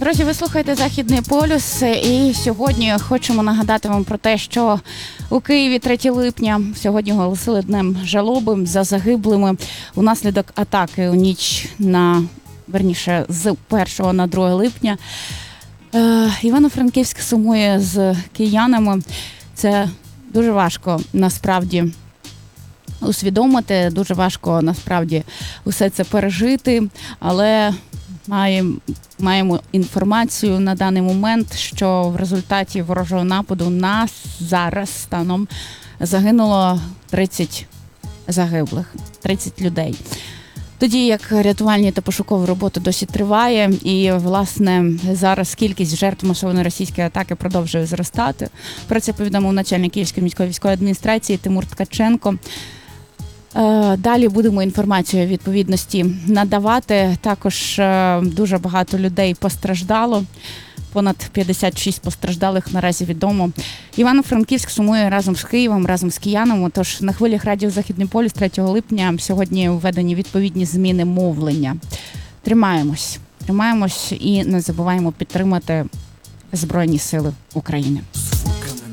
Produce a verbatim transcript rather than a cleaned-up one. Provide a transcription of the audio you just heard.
Друзі, ви слухаєте «Західний полюс», і сьогодні хочемо нагадати вам про те, що у Києві третього липня сьогодні оголосили днем жалоби за загиблими унаслідок атаки у ніч на, верніше, з першого на друге липня. Е, Івано-Франківськ сумує з киянами. Це дуже важко насправді усвідомити, дуже важко насправді усе це пережити, але маємо, маємо інформацію на даний момент, що в результаті ворожого нападу нас зараз станом загинуло тридцять загиблих, тридцять людей. Тоді як рятувальні та пошукові роботи досі триває, і, власне, зараз кількість жертв масованої російської атаки продовжує зростати. Про це повідомив начальник Київської міської військової адміністрації Тимур Ткаченко. Далі будемо інформацію відповідності надавати. Також дуже багато людей постраждало. Понад п'ятдесят шість постраждалих наразі відомо. Івано-Франківськ сумує разом з Києвом, разом з киянами. Тож на хвилях радіо «Західний полюс» третього липня сьогодні введені відповідні зміни мовлення. Тримаємось. Тримаємось і не забуваємо підтримати Збройні Сили України.